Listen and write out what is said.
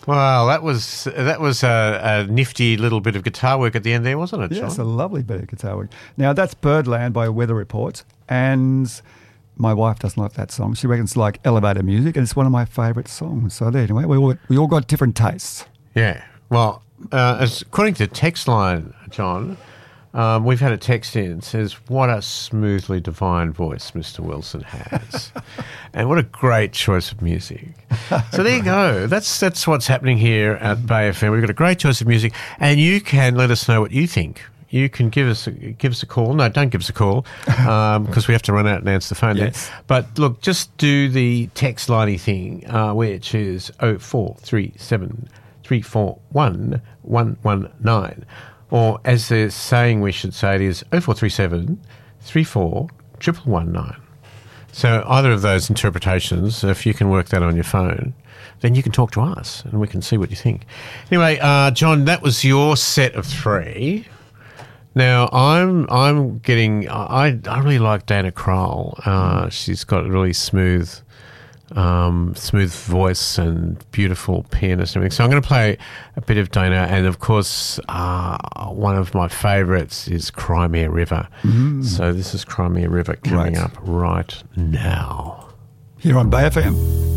Well, that was a nifty little bit of guitar work at the end there, wasn't it, John? Yes, a lovely bit of guitar work. Now, that's Birdland by Weather Report, and my wife doesn't like that song. She reckons it's like elevator music, and it's one of my favourite songs. So there, anyway, we all got different tastes. Yeah. Well, according to the text line, John, we've had a text in. It says, what a smoothly divine voice Mr. Wilson has. And what a great choice of music. So there you go. That's what's happening here at Bay FM. We've got a great choice of music, and you can let us know what you think. You can give us a call. No, don't give us a call because we have to run out and answer the phone. Yes. There. But look, just do the text liney thing, which is 0437 341 119. Or as they're saying we should say, it is 0437 34 119. So either of those interpretations, if you can work that on your phone, then you can talk to us and we can see what you think. Anyway, John, that was your set of three. Now I'm getting. I really like Dana Kroll. She's got a really smooth voice and beautiful pianist and everything. So I'm going to play a bit of Dana, and of course, one of my favourites is Crimea River. So this is Crimea River coming up right now. Here on Bay FM.